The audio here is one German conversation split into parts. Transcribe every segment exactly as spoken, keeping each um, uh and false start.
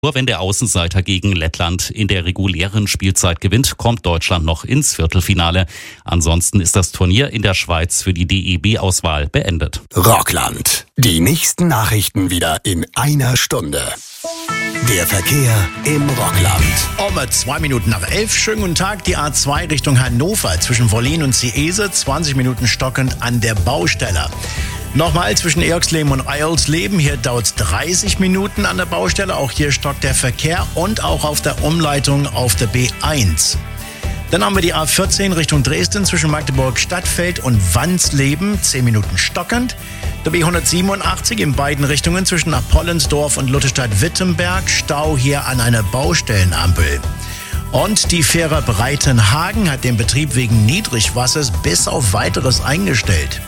Nur wenn der Außenseiter gegen Lettland in der regulären Spielzeit gewinnt, kommt Deutschland noch ins Viertelfinale. Ansonsten ist das Turnier in der Schweiz für die D E B-Auswahl beendet. Rockland. Die nächsten Nachrichten wieder in einer Stunde. Der Verkehr im Rockland. Um zwei Minuten nach elf. Schönen guten Tag. Die A zwei Richtung Hannover zwischen Wollin und Ciese. zwanzig Minuten stockend an der Baustelle. Nochmal zwischen Erxleben und Eilsleben. Hier dauert es dreißig Minuten an der Baustelle. Auch hier stockt der Verkehr und auch auf der Umleitung auf der B eins. Dann haben wir die A vierzehn Richtung Dresden zwischen Magdeburg-Stadtfeld und Wansleben. zehn Minuten stockend. Der B hundertsiebenundachtzig in beiden Richtungen zwischen Apollensdorf und Lutherstadt-Wittenberg. Stau hier an einer Baustellenampel. Und die Fähre Breitenhagen hat den Betrieb wegen Niedrigwassers bis auf Weiteres eingestellt.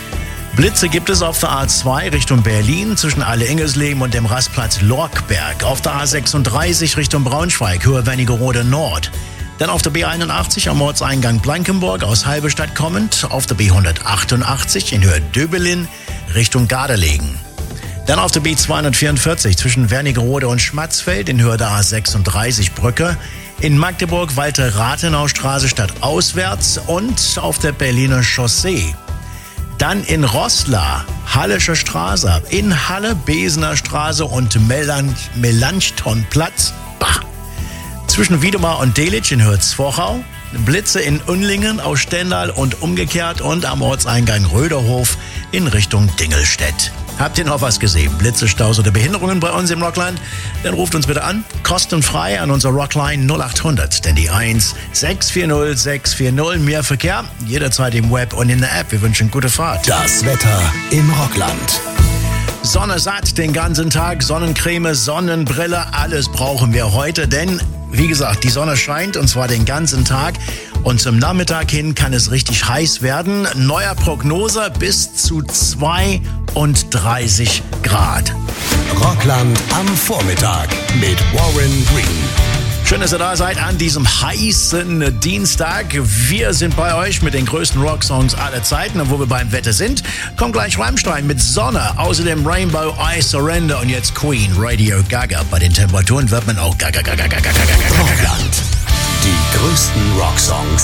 Blitze gibt es auf der A zwei Richtung Berlin zwischen Alle-Ingersleben und dem Rastplatz Lorkberg. Auf der A sechsunddreißig Richtung Braunschweig, Höhe Wernigerode Nord. Dann auf der B einundachtzig am Ortseingang Blankenburg aus Halberstadt kommend. Auf der B hundertachtundachtzig in Höhe Döbelin Richtung Gardelegen. Dann auf der B zweihundertvierundvierzig zwischen Wernigerode und Schmatzfeld in Höhe der A sechsunddreißig Brücke. In Magdeburg Walter-Rathenau-Straße stadtauswärts und auf der Berliner Chaussee. Dann in Roßla, Hallische Straße, in Halle, Besener Straße und Melan- Melanchthonplatz. Bah. Zwischen Wiedemar und Delitzsch in Hürth-Zwochau. Blitze in Unlingen aus Stendal und umgekehrt und am Ortseingang Röderhof in Richtung Dingelstedt. Habt ihr noch was gesehen? Blitze, Staus oder Behinderungen bei uns im Rockland? Dann ruft uns bitte an, kostenfrei an unserer Rockline null achthundert, denn die eins sechs vier null sechs vier null. Mehr Verkehr jederzeit im Web und in der App. Wir wünschen gute Fahrt. Das Wetter im Rockland. Sonne satt den ganzen Tag, Sonnencreme, Sonnenbrille, alles brauchen wir heute, denn wie gesagt, die Sonne scheint und zwar den ganzen Tag und zum Nachmittag hin kann es richtig heiß werden. Neuer Prognose bis zu zweiunddreißig Grad. Rockland am Vormittag mit Warren Green. Schön, dass ihr da seid an diesem heißen Dienstag. Wir sind bei euch mit den größten Rocksongs aller Zeiten. Und wo wir beim Wetter sind, kommt gleich Rammstein mit Sonne. Außerdem Rainbow, I Surrender und jetzt Queen, Radio Gaga. Bei den Temperaturen wird man auch gaga, gaga, gaga, gaga, gaga, gaga. Rockland. Die größten Rocksongs